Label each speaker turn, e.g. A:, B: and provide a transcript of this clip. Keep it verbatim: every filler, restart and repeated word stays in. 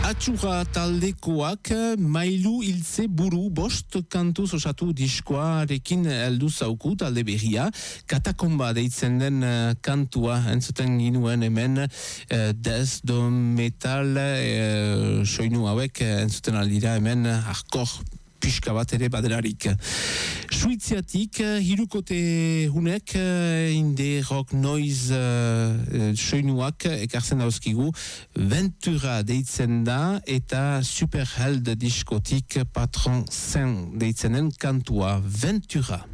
A: Atxurra taldekoak mailu hiltze buru bost kantuz osatu diskoarekin heldu zauku talde berria. Katakomba deitzen den uh, kantua entzuten ginuen hemen uh, death, do metal uh, soinu hauek entzuten aldira hemen hardcore pixka bat ere badelarik. Suiziatik, hirukote hunek, inde rock noise uh, soinuak ekartzen dauzkigu, Ventura deitzen da, eta Superheld diskotik Patron Saint deitzenen kantua, Ventura.